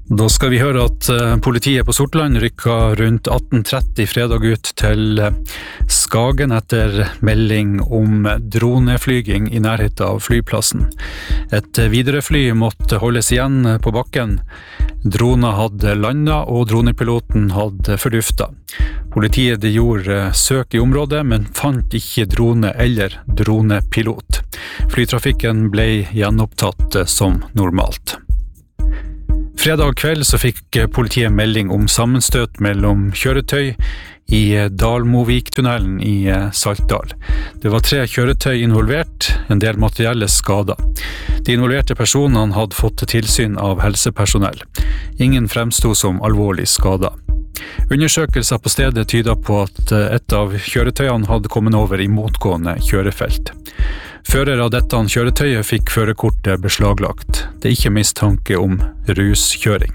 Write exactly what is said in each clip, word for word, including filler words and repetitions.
Da skal vi høre at politiet på Sortland rykket rundt atten tretti fredag ut til Skagen etter melding om droneflyging i nærheten av flyplassen. Et viderefly måtte holdes igjen på bakken. Droner hadde landet og dronepiloten hadde forduftet. Politiet gjorde søk i området, men fant ikke drone eller dronepilot. Flytrafikken ble gjenopptatt som normalt. Fredag kveld så fikk politiet melding om sammenstøt mellom kjøretøy i Dalmovik-tunnelen i Saltdal. Det var tre kjøretøy involvert, en del materielle skader. De involverte personene hadde fått tilsyn av helsepersonell. Ingen fremstod som alvorlig skadet. Undersøkelser på stedet tyder på at et av kjøretøyene hadde kommet over i motgående kjørefelt. Fører av dette kjøretøyet fikk førerkortet beslaglagt. Det er ikke mistanke om ruskjøring.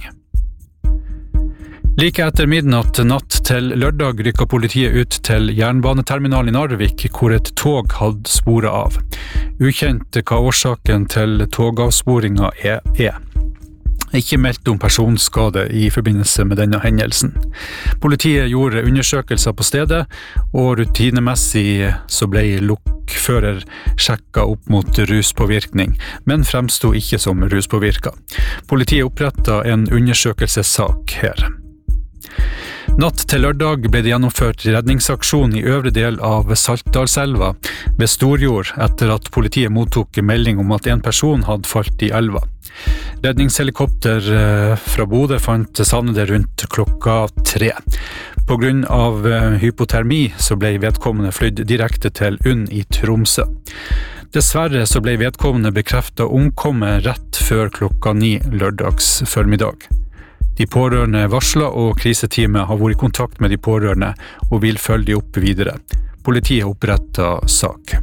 Like etter midnatt natt til lørdag rykket politiet ut til jernbaneterminalen i Narvik, hvor et tog hadde sporet av. Ukjent hva årsaken til togavsporingen er. er. Ikke meldt om personskade i forbindelse med denne hendelsen. Politiet gjorde undersøkelser på stedet, og rutinemessig så ble lokfører sjekket opp mot ruspåvirkning, men fremstod ikke som ruspåvirket. Politiet opprettet en undersøkelsessak her. Natt til lørdag ble det gjennomført redningsaksjon i øvre del av Saltdalselva ved Storjord etter at politiet mottok melding om at en person hadde falt i elva. Redningshelikopter fra Bodø fant savnede rundt klokka tre. På grunn av hypotermi så ble vedkommende flydd direkte til UNN i Tromsø. Dessverre så ble vedkommende bekreftet omkommet rett før klokka ni lørdags formiddag. De pårørende varslet, og kriseteamet har vært i kontakt med de pårørende og vil følge de opp videre. Politiet opprettet sak.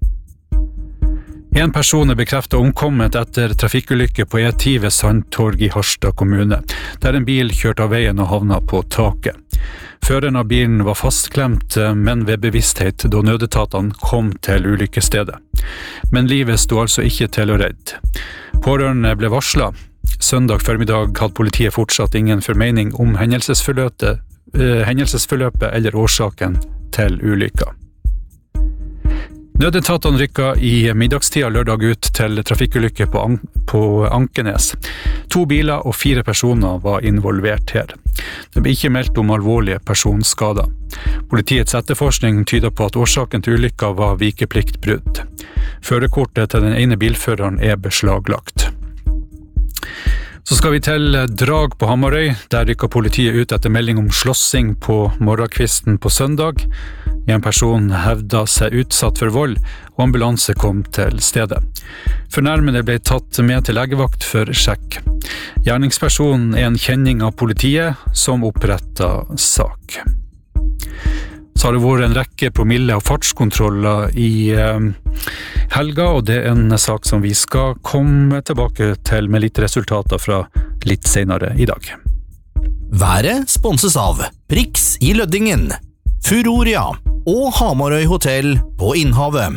En person er bekreftet omkommet etter trafikkulykke på E ti ved Sandtorg i Harstad kommune, der en bil kjørte av veien og havnet på taket. Føreren av bilen var fastklemt, men ved bevissthet da nødetatene kom til ulykkesstedet. Men livet sto altså ikke til å redde. Pårørende ble varslet. Søndag formiddag hadde politiet fortsatt ingen formening om hendelsesforløpet, eh, hendelsesforløpet eller årsaken til ulykka. Nødetatene rykket i middagstida lørdag ut til trafikkulykke på, An- på Ankenes. To biler og fire personer var involvert her. Det ble ikke meldt om alvorlige personskader. Politiets etterforskning tyder på at årsaken til ulykka var vikepliktbrudd. Førerkortet til den ene bilføreren er beslaglagt. Så skal vi til Drag på Hamarøy. Der rykket politiet ut etter melding om slåssing på morgenkvisten på søndag. En person hevdet seg utsatt for vold, og ambulanse kom til stedet. Fornærmede ble tatt med til legevakt for sjekk. Gjerningspersonen er en kjenning av politiet som opprettet sak. Så har det vært en rekke promille- og fartskontroller i eh, helga, og det er en sak som vi skal komme tilbake til med litt resultater fra litt senere i dag. Været sponses av Prix i Løddingen, Furoria og Hamarøy Hotel på Innhavet.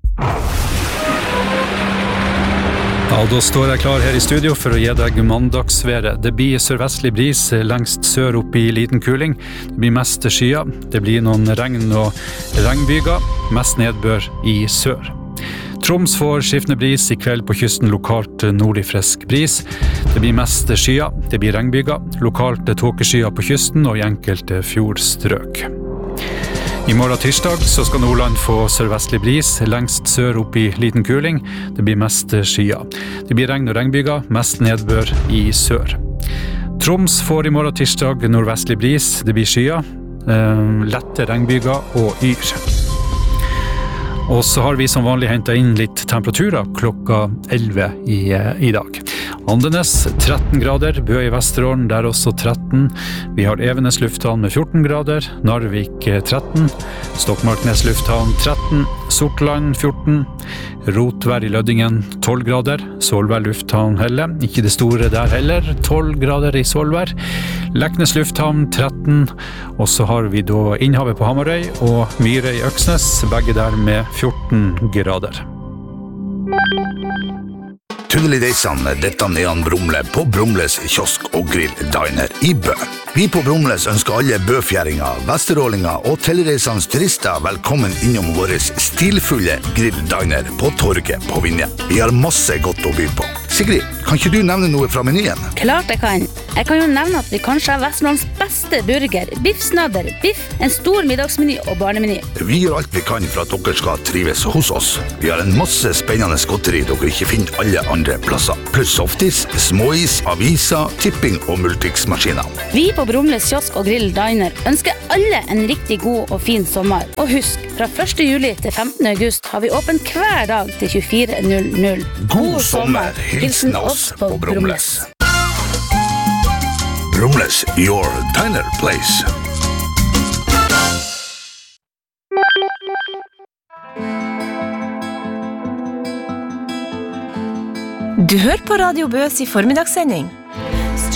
Ja, da står jeg klar her i studio for å gi deg mandagsværet. Det blir sørvestlig bris lengst sør opp i liten kuling. Det blir mest skyer. Det blir noen regn og regnbyger. Mest nedbør i sør. Troms får skiftende bris i kveld på kysten, lokalt nordlig frisk bris. Det blir mest skyer. Det blir regnbyger. Lokalt tåkeskyer på kysten og i enkelte fjordstrøk. I morgen tirsdag så skal Nordland få sørvestlig bris, lengst sør opp i liten kuling. Det blir mest skyer. Det blir regn og regnbyger, mest nedbør i sør. Troms får i morgen tirsdag nordvestlig bris, det blir skyer, eh, lette regnbyger og yr. Og så har vi som vanlig hentet inn litt temperaturer klokka elleve i, i dag. Andenes tretten grader, Bø i Vesterålen der også tretten. Vi har Evenes lufthavn med fjorten grader, Narvik tretten, Stokmarknes lufthavn tretten, Sortland fjorten, Rotvær i Løddingen tolv grader, Svolvær lufthavn Helle, ikke det store der heller, tolv grader i Svolvær, Leknes lufthavn tretten, og så har vi da Innhavet på Hamarøy og Myre i Øksnes, begge der med fjorten grader. Tunnelideisene, dette er han Brumle på Brumles kiosk og grill diner i Bø. Vi på Brumles ønsker alle bøfjæringer, vesterålinger og tilreisende turister velkommen innom vår stilfulle grill diner på Torget på Vinje. Vi har masse godt å by på. Sigrid, kan ikke du nevne noe fra menyen? Klart jeg kan. Jeg kan jo nevne at vi kanskje har Vestlands beste burger, biffsnadder, biff, en stor middagsmeny og barnemeny. Vi gjør alt vi kan for at dere skal trives hos oss. Vi har en masse spennende godteri dere ikke finner alle andre plasser. Pluss softis, småis, aviser, tipping og multiksmaskiner. Vi på Brumles kiosk og grill diner ønsker alle en riktig god og fin sommer. Og husk, fra første juli til femtende august har vi åpent hver dag til tjuefire null null. God sommer, hilsen oss på Brumles. Brumles, your diner place. Du hører på Radio Bøs i formiddagssending.